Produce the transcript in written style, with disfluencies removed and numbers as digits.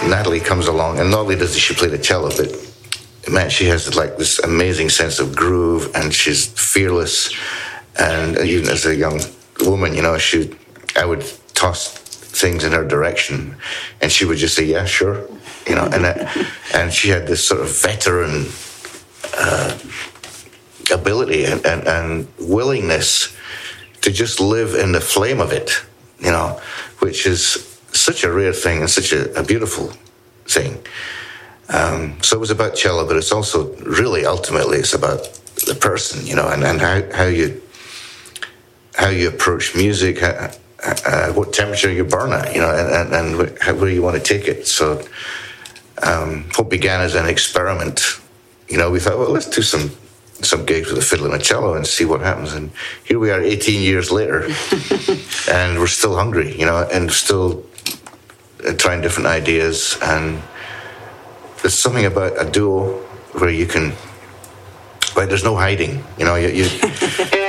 Natalie comes along, and not only does she play the cello, but man, she has like this amazing sense of groove, and she's fearless. And even as a young woman, I would toss things in her direction, and she would just say, "Yeah, sure," and she had this sort of veteran ability and willingness to just live in the flame of it, which is such a rare thing and such a beautiful thing. So it was about cello, but it's also really ultimately it's about the person, and how you approach music, what temperature you burn at, and where you want to take it. So what began as an experiment, we thought, well, let's do some gigs with a fiddle and a cello and see what happens. And here we are 18 years later, and we're still hungry, and still trying different ideas. And there's something about a duo where you can, there's no hiding, you